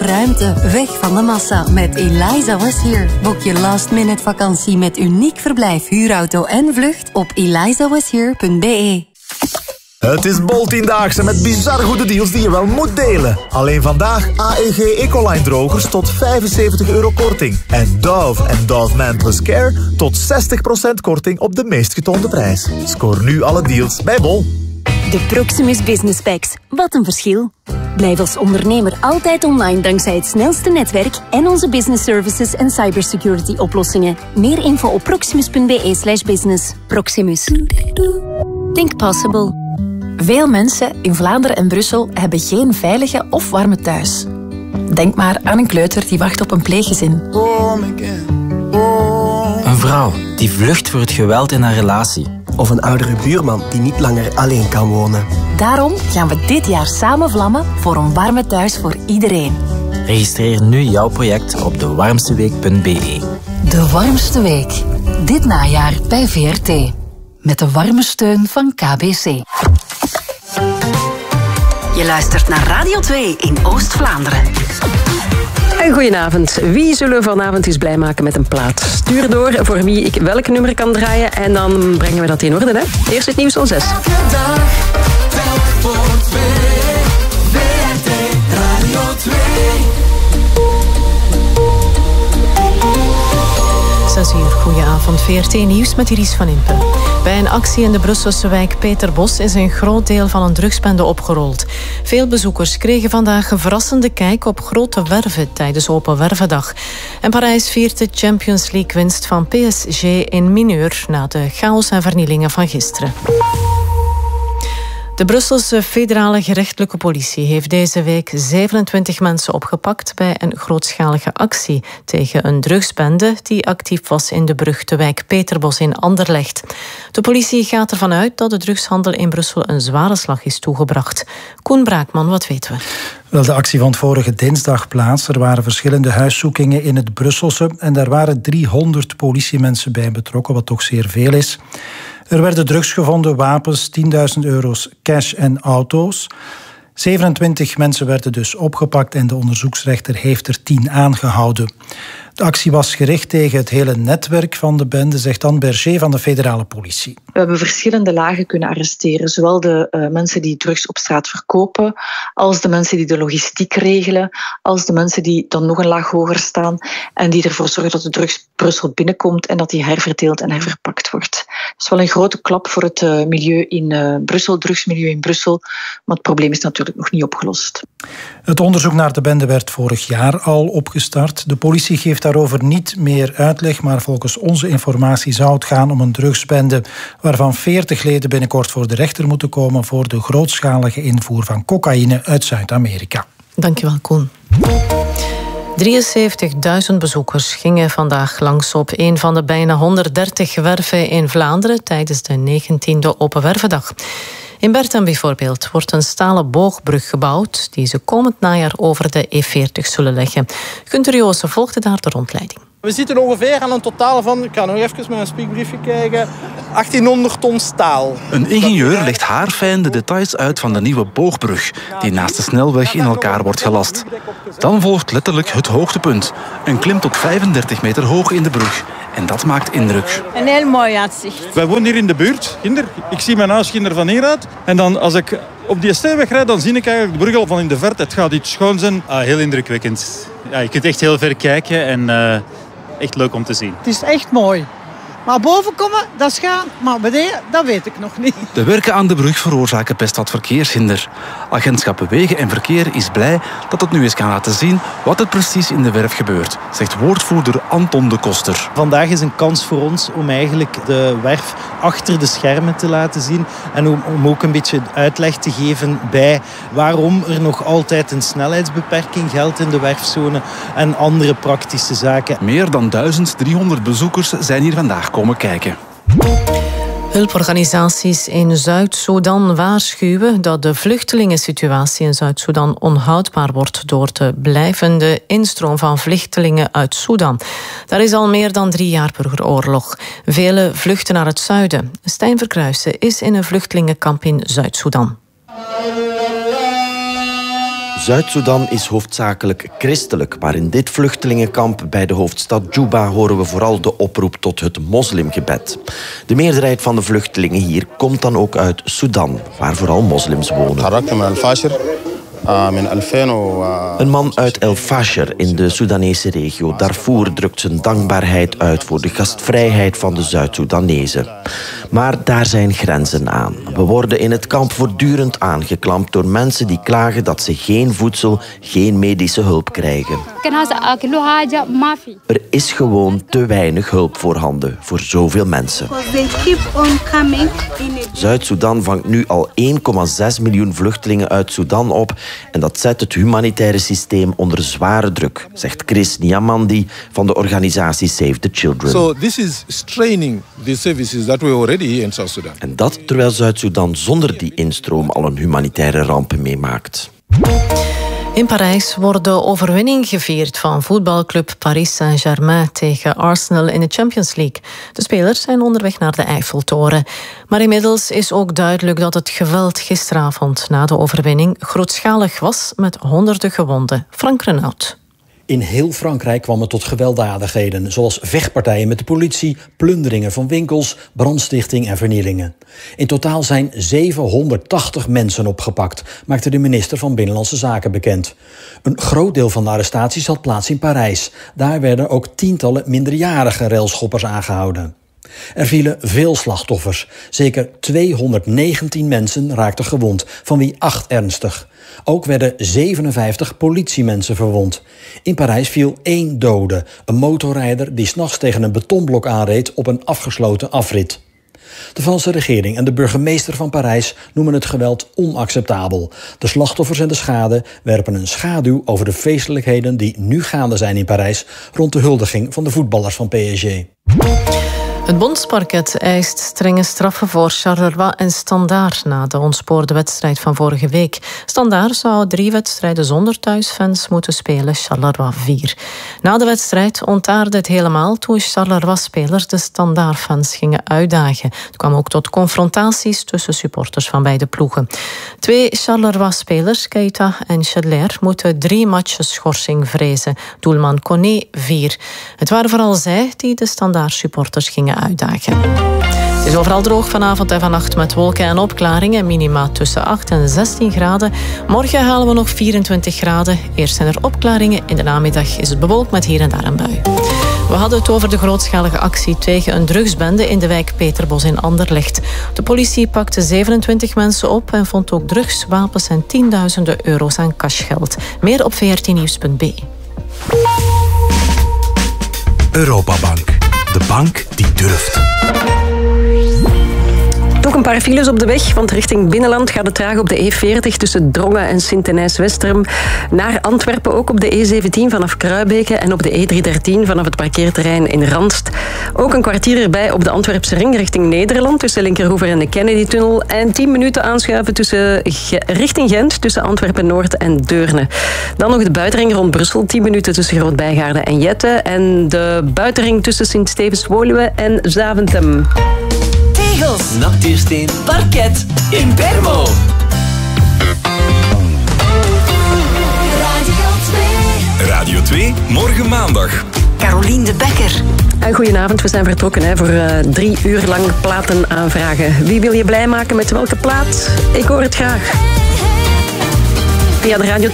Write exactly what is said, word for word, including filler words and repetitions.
ruimte, weg van de massa met Eliza Was Here. Boek je last-minute vakantie met uniek verblijf, huurauto en vlucht op eliza was here punt b e. Het is Bol-tiendaagse met bizar goede deals die je wel moet delen. Alleen vandaag A E G Ecoline drogers tot vijfenzeventig euro korting. En Dove en Dove Man Plus Care tot zestig procent korting op de meest getoonde prijs. Scoor nu alle deals bij Bol. De Proximus Business Packs. Wat een verschil. Blijf als ondernemer altijd online dankzij het snelste netwerk en onze business services en cybersecurity oplossingen. Meer info op proximus punt b e slash business. Proximus. Think possible. Veel mensen in Vlaanderen en Brussel hebben geen veilige of warme thuis. Denk maar aan een kleuter die wacht op een pleeggezin. Een vrouw die vlucht voor het geweld in haar relatie. Of een oudere buurman die niet langer alleen kan wonen. Daarom gaan we dit jaar samen vlammen voor een warme thuis voor iedereen. Registreer nu jouw project op de warmste week punt b e. De warmste week. Dit najaar bij V R T. Met de warme steun van K B C. Je luistert naar Radio twee in Oost-Vlaanderen. En goedenavond. Wie zullen we vanavond eens blij maken met een plaat? Stuur door voor wie ik welk nummer kan draaien en dan brengen we dat in orde. Hè? Eerst het nieuws om zes. Elke dag, telk voor twee. V R T Radio twee. zes uur, goedenavond. V R T Nieuws met Iris van Impen. Bij een actie in de Brusselse wijk Peterbos is een groot deel van een drugsbende opgerold. Veel bezoekers kregen vandaag een verrassende kijk op grote werven tijdens Open Wervendag. En Parijs viert de Champions League winst van P S G in mineur na de chaos en vernielingen van gisteren. De Brusselse federale gerechtelijke politie heeft deze week zevenentwintig mensen opgepakt bij een grootschalige actie tegen een drugsbende die actief was in de beruchte wijk Peterbos in Anderlecht. De politie gaat ervan uit dat de drugshandel in Brussel een zware slag is toegebracht. Koen Braakman, wat weten we? Wel, de actie vond vorige dinsdag plaats. Er waren verschillende huiszoekingen in het Brusselse en daar waren driehonderd politiemensen bij betrokken, wat toch zeer veel is. Er werden drugs gevonden, wapens, tienduizend euro's cash en auto's. zevenentwintig mensen werden dus opgepakt en de onderzoeksrechter heeft er tien aangehouden. De actie was gericht tegen het hele netwerk van de bende, zegt Anne Berger van de federale politie. We hebben verschillende lagen kunnen arresteren. Zowel de uh, mensen die drugs op straat verkopen, als de mensen die de logistiek regelen, als de mensen die dan nog een laag hoger staan en die ervoor zorgen dat de drugs Brussel binnenkomt en dat die herverdeeld en herverpakt wordt. Dat is wel een grote klap voor het uh, milieu in uh, Brussel, drugsmilieu in Brussel, maar het probleem is natuurlijk nog niet opgelost. Het onderzoek naar de bende werd vorig jaar al opgestart. De politie geeft daarover niet meer uitleg, maar volgens onze informatie zou het gaan om een drugsbende waarvan veertig leden binnenkort voor de rechter moeten komen voor de grootschalige invoer van cocaïne uit Zuid-Amerika. Dankjewel, Koen. drieënzeventigduizend bezoekers gingen vandaag langs op een van de bijna honderddertig werven in Vlaanderen tijdens de negentiende Open Wervendag. In Bertem bijvoorbeeld wordt een stalen boogbrug gebouwd die ze komend najaar over de E veertig zullen leggen. Gunther Joossen volgde daar de rondleiding. We zitten ongeveer aan een totaal van, ik ga nog even met mijn spiekbriefje kijken, achttienhonderd ton staal. Een ingenieur legt haarfijn de details uit van de nieuwe boogbrug, die naast de snelweg in elkaar wordt gelast. Dan volgt letterlijk het hoogtepunt. Een klim tot vijfendertig meter hoog in de brug. En dat maakt indruk. Een heel mooi uitzicht. Wij wonen hier in de buurt, Ginder. Ik zie mijn huis Ginder van hieruit. En dan als ik op die steenweg rijd, dan zie ik eigenlijk de brug al van in de verte. Het gaat iets schoon zijn. Ah, heel indrukwekkend. Ja, je kunt echt heel ver kijken en uh, echt leuk om te zien. Het is echt mooi. Maar boven komen, dat is gaan. Maar beneden, dat weet ik nog niet. De werken aan de brug veroorzaken best wat verkeershinder. Agentschap Wegen en Verkeer is blij dat het nu eens kan laten zien wat er precies in de werf gebeurt, zegt woordvoerder Anton de Koster. Vandaag is een kans voor ons om eigenlijk de werf achter de schermen te laten zien en om, om ook een beetje uitleg te geven bij waarom er nog altijd een snelheidsbeperking geldt in de werfzone en andere praktische zaken. Meer dan duizend driehonderd bezoekers zijn hier vandaag komen kijken. Hulporganisaties in Zuid-Soedan waarschuwen dat de vluchtelingensituatie in Zuid-Soedan onhoudbaar wordt door de blijvende instroom van vluchtelingen uit Soedan. Daar is al meer dan drie jaar burgeroorlog. Velen vluchten naar het zuiden. Stijn Verkruijsen is in een vluchtelingenkamp in Zuid-Soedan. Zuid-Soedan is hoofdzakelijk christelijk, maar in dit vluchtelingenkamp bij de hoofdstad Juba horen we vooral de oproep tot het moslimgebed. De meerderheid van de vluchtelingen hier komt dan ook uit Sudan, waar vooral moslims wonen. Een man uit El Fasher in de Soedanese regio Darfur drukt zijn dankbaarheid uit voor de gastvrijheid van de Zuid-Soedanezen. Maar daar zijn grenzen aan. We worden in het kamp voortdurend aangeklampt door mensen die klagen dat ze geen voedsel, geen medische hulp krijgen. Er is gewoon te weinig hulp voorhanden voor zoveel mensen. Zuid-Soedan vangt nu al één komma zes miljoen vluchtelingen uit Sudan op en dat zet het humanitaire systeem onder zware druk, zegt Chris Niamandi van de organisatie Save the Children. So this is straining the services that we already here in South Sudan. En dat terwijl Zuid-Soedan zonder die instroom al een humanitaire ramp meemaakt. In Parijs wordt de overwinning gevierd van voetbalclub Paris Saint-Germain tegen Arsenal in de Champions League. De spelers zijn onderweg naar de Eiffeltoren. Maar inmiddels is ook duidelijk dat het geweld gisteravond na de overwinning grootschalig was met honderden gewonden. Frank Renaud. In heel Frankrijk kwam het tot gewelddadigheden, zoals vechtpartijen met de politie, plunderingen van winkels, brandstichting en vernielingen. In totaal zijn zevenhonderdtachtig mensen opgepakt, maakte de minister van Binnenlandse Zaken bekend. Een groot deel van de arrestaties had plaats in Parijs. Daar werden ook tientallen minderjarige railschoppers aangehouden. Er vielen veel slachtoffers. Zeker tweehonderdnegentien mensen raakten gewond, van wie acht ernstig. Ook werden zevenenvijftig politiemensen verwond. In Parijs viel één dode, een motorrijder die 's nachts tegen een betonblok aanreed op een afgesloten afrit. De Franse regering en de burgemeester van Parijs noemen het geweld onacceptabel. De slachtoffers en de schade werpen een schaduw over de feestelijkheden die nu gaande zijn in Parijs rond de huldiging van de voetballers van P S G. Het Bondsparket eist strenge straffen voor Charleroi en Standaard na de ontspoorde wedstrijd van vorige week. Standaard zou drie wedstrijden zonder thuisfans moeten spelen, Charleroi vier. Na de wedstrijd ontaarde het helemaal toen Charleroi-spelers de Standaard-fans gingen uitdagen. Er kwam ook tot confrontaties tussen supporters van beide ploegen. Twee Charleroi-spelers, Keita en Chedler, moeten drie matchen schorsing vrezen. Doelman Koné vier. Het waren vooral zij die de Standaard-supporters gingen uitdagen. Het is overal droog vanavond en vannacht met wolken en opklaringen. Minima tussen acht en zestien graden. Morgen halen we nog vierentwintig graden. Eerst zijn er opklaringen. In de namiddag is het bewolkt met hier en daar een bui. We hadden het over de grootschalige actie tegen een drugsbende in de wijk Peterbos in Anderlecht. De politie pakte zevenentwintig mensen op en vond ook drugs, wapens en tienduizenden euro's aan cashgeld. Meer op v r t nieuws punt b e. Europabank. De bank die durft. Toch een paar files op de weg, want richting binnenland gaat het traag op de E veertig tussen Drongen en Sint-Denijs-Westerum. Naar Antwerpen ook op de E zeventien vanaf Kruibeke en op de E driehonderddertien vanaf het parkeerterrein in Randst. Ook een kwartier erbij op de Antwerpse ring richting Nederland tussen Linkeroever en de Kennedy-tunnel. En tien minuten aanschuiven tussen, richting Gent tussen Antwerpen-Noord en Deurne. Dan nog de buitenring rond Brussel, tien minuten tussen Groot-Bijgaarden en Jette. En de buitenring tussen Sint-Stevens-Woluwe en Zaventem. Tegels, natuursteen, parket, in Bermo. Radio twee. Radio twee, morgen maandag. Carolien de Bekker. En goedenavond, we zijn vertrokken hè, voor uh, drie uur lang platen aanvragen. Wie wil je blij maken met welke plaat? Ik hoor het graag. Via de Radio